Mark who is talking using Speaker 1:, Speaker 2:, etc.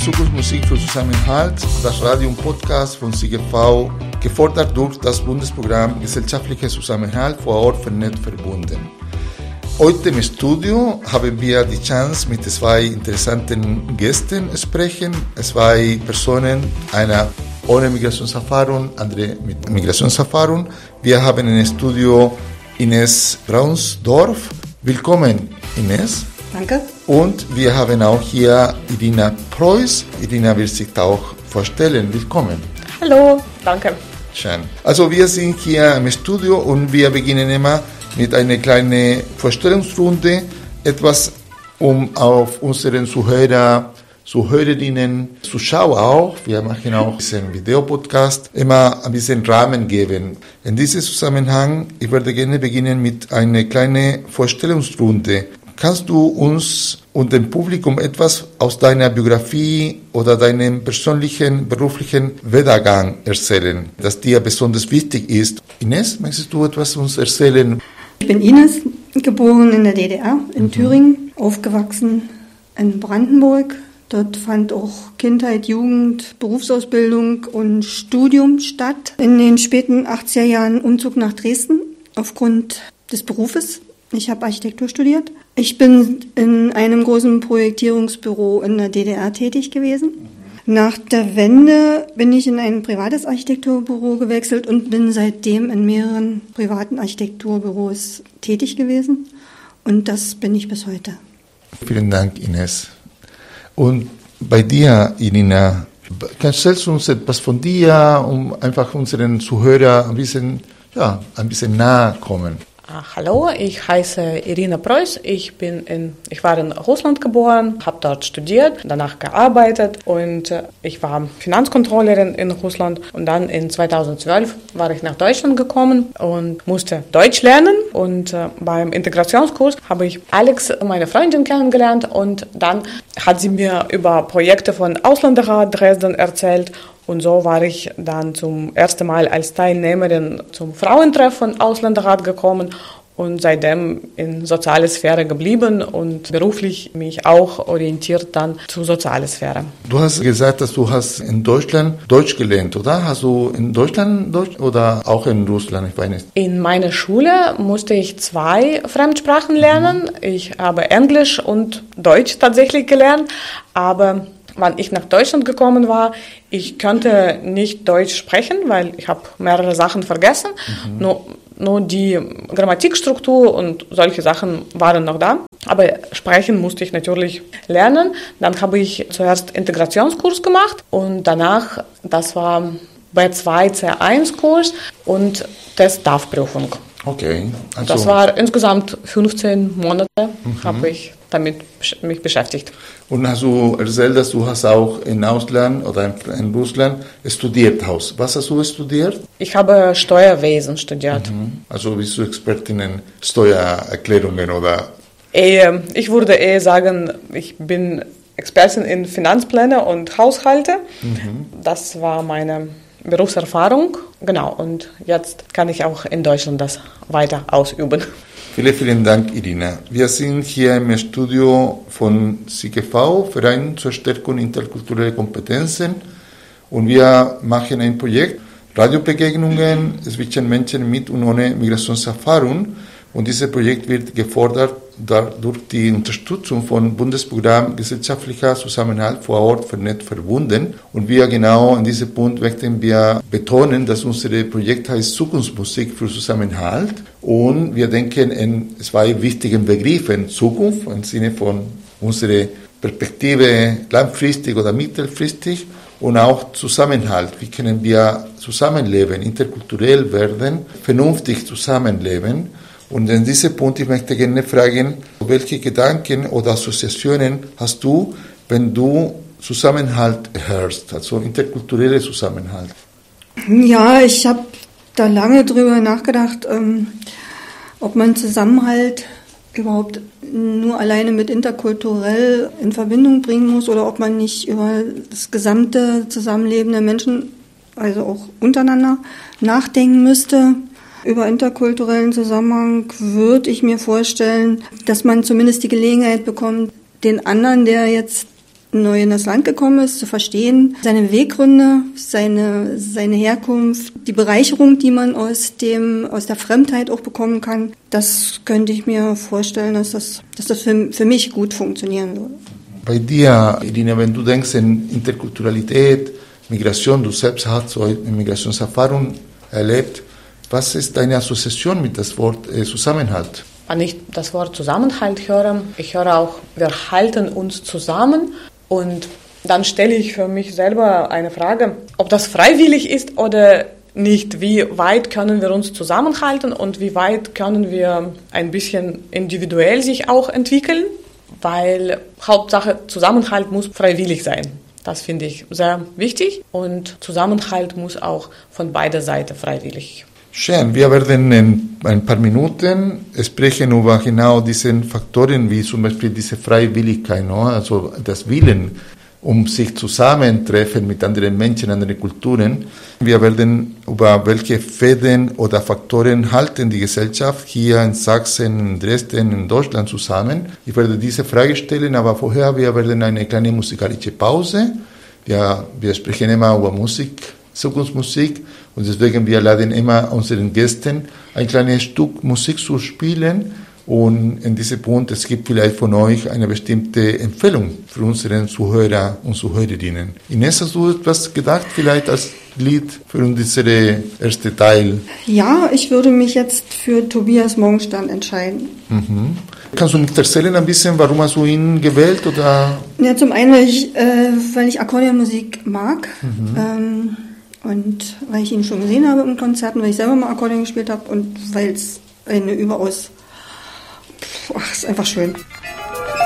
Speaker 1: Zukunftsmusik für Zusammenhalt, das Radio und Podcast von CGV, gefordert durch das Bundesprogramm Gesellschaftlicher Zusammenhalt vor Ort vernetzt verbunden. Heute im Studio haben wir die Chance, mit zwei interessanten Gästen zu sprechen. Zwei Personen, einer ohne Migrationserfahrung, andere mit Migrationserfahrung. Wir haben im Studio Ines Braunsdorf. Willkommen, Ines.
Speaker 2: Danke.
Speaker 1: Und wir haben auch hier Irina Preuß. Irina will sich auch vorstellen. Willkommen.
Speaker 2: Hallo, danke.
Speaker 1: Schön. Also wir sind hier im Studio und wir beginnen immer mit einer kleinen Vorstellungsrunde. Etwas, um auf unseren Zuhörerinnen, Zuschauer auch, wir machen auch diesen Videopodcast, immer ein bisschen Rahmen geben. In diesem Zusammenhang, ich würde gerne beginnen mit einer kleinen Vorstellungsrunde. Kannst du uns und dem Publikum etwas aus deiner Biografie oder deinem persönlichen, beruflichen Werdegang erzählen, das dir besonders wichtig ist? Ines, möchtest du etwas uns erzählen?
Speaker 2: Ich bin Ines, geboren in der DDR, in Thüringen, aufgewachsen in Brandenburg. Dort fand auch Kindheit, Jugend, Berufsausbildung und Studium statt. In den späten 80er Jahren Umzug nach Dresden aufgrund des Berufes. Ich habe Architektur studiert. Ich bin in einem großen Projektierungsbüro in der DDR tätig gewesen. Nach der Wende bin ich in ein privates Architekturbüro gewechselt und bin seitdem in mehreren privaten Architekturbüros tätig gewesen. Und das bin ich bis heute.
Speaker 1: Vielen Dank, Ines. Und bei dir, Irina, erzählst du uns etwas von dir, um einfach unseren Zuhörern ein bisschen nahe kommen?
Speaker 3: Hallo, ich heiße Irina Preuß. Ich war in Russland geboren, habe dort studiert, danach gearbeitet und ich war Finanzcontrollerin in Russland. Und dann in 2012 war ich nach Deutschland gekommen und musste Deutsch lernen. Und beim Integrationskurs habe ich Alex, meine Freundin, kennengelernt. Und dann hat sie mir über Projekte von Ausländerrat Dresden erzählt. Und so war ich dann zum ersten Mal als Teilnehmerin zum Frauentreff von Ausländerrat gekommen und seitdem in soziale Sphäre geblieben und beruflich mich auch orientiert dann zur sozialen Sphäre.
Speaker 1: Du hast gesagt, dass du hast in Deutschland Deutsch gelernt, oder? Hast du in Deutschland Deutsch oder auch in Russland? Ich weiß nicht.
Speaker 3: In meiner Schule musste ich 2 Fremdsprachen lernen. Ich habe Englisch und Deutsch tatsächlich gelernt, aber wann ich nach Deutschland gekommen war, ich konnte nicht Deutsch sprechen, weil ich habe mehrere Sachen vergessen. Nur die Grammatikstruktur und solche Sachen waren noch da. Aber sprechen musste ich natürlich lernen. Dann habe ich zuerst Integrationskurs gemacht und danach, das war B2 C1-Kurs und Test-DAF-Prüfung.
Speaker 1: Okay.
Speaker 3: Also das war insgesamt 15 Monate, habe ich damit mich beschäftigt.
Speaker 1: Und hast du erzählt, dass du hast auch im Ausland oder in Russland studiert hast. Was hast du studiert?
Speaker 3: Ich habe Steuerwesen studiert.
Speaker 1: Also bist du Expertin in Steuererklärungen oder?
Speaker 3: Ich würde eher sagen, ich bin Expertin in Finanzpläne und Haushalte. Das war meine Berufserfahrung. Genau, und jetzt kann ich auch in Deutschland das weiter ausüben.
Speaker 1: Vielen, vielen Dank, Irina. Wir sind hier im Studio von CGV, Verein zur Stärkung interkultureller Kompetenzen. Und wir machen ein Projekt, Radiobegegnungen zwischen Menschen mit und ohne Migrationserfahrung. Und dieses Projekt wird gefordert durch die Unterstützung von Bundesprogramm Gesellschaftlicher Zusammenhalt vor Ort vernetzt verbunden. Und wir genau an diesem Punkt möchten wir betonen, dass unser Projekt heißt Zukunftsmusik für Zusammenhalt. Und wir denken in 2 wichtigen Begriffen. Zukunft im Sinne von unserer Perspektive langfristig oder mittelfristig und auch Zusammenhalt. Wie können wir zusammenleben, interkulturell werden, vernünftig zusammenleben? Und in diesem Punkt, ich möchte gerne fragen, welche Gedanken oder Assoziationen hast du, wenn du Zusammenhalt hörst, also interkulturelle Zusammenhalt?
Speaker 2: Ja, ich habe da lange drüber nachgedacht, ob man Zusammenhalt überhaupt nur alleine mit interkulturell in Verbindung bringen muss oder ob man nicht über das gesamte Zusammenleben der Menschen, also auch untereinander, nachdenken müsste. Über interkulturellen Zusammenhang würde ich mir vorstellen, dass man zumindest die Gelegenheit bekommt, den anderen, der jetzt neu in das Land gekommen ist, zu verstehen, seine Beweggründe, seine Herkunft, die Bereicherung, die man aus der Fremdheit auch bekommen kann. Das könnte ich mir vorstellen, dass das für mich gut funktionieren würde.
Speaker 1: Bei dir, Irina, wenn du denkst an Interkulturalität, Migration, du selbst hast so eine Migrationserfahrung erlebt, was ist deine Assoziation mit dem Wort Zusammenhalt?
Speaker 3: Wenn ich das Wort Zusammenhalt höre, ich höre auch, wir halten uns zusammen und dann stelle ich für mich selber eine Frage, ob das freiwillig ist oder nicht. Wie weit können wir uns zusammenhalten und wie weit können wir ein bisschen individuell sich auch entwickeln? Weil Hauptsache Zusammenhalt muss freiwillig sein. Das finde ich sehr wichtig und Zusammenhalt muss auch von beider Seiten freiwillig.
Speaker 1: Schön, wir werden in ein paar Minuten sprechen über genau diese Faktoren, wie zum Beispiel diese Freiwilligkeit, no? Also das Willen, sich zusammentreffen mit anderen Menschen, anderen Kulturen. Wir werden über welche Fäden oder Faktoren halten die Gesellschaft hier in Sachsen, in Dresden, in Deutschland zusammen. Ich werde diese Frage stellen, aber vorher wir werden eine kleine musikalische Pause. Wir sprechen immer über Musik, Zukunftsmusik, und deswegen wir laden immer unseren Gästen ein kleines Stück Musik zu spielen. Und in diesem Punkt, es gibt vielleicht von euch eine bestimmte Empfehlung für unsere Zuhörer und Zuhörerinnen. Ines, hast du etwas gedacht, vielleicht als Lied für unseren ersten Teil?
Speaker 2: Ja, ich würde mich jetzt für Tobias Morgenstern entscheiden.
Speaker 1: Mhm. Kannst du uns erzählen ein bisschen, warum hast du ihn gewählt? Oder?
Speaker 2: Ja, zum einen, weil ich Akkordeonmusik mag. Und weil ich ihn schon gesehen habe in Konzerten, weil ich selber mal Akkordeon gespielt habe und weil es eine überaus... ist einfach schön.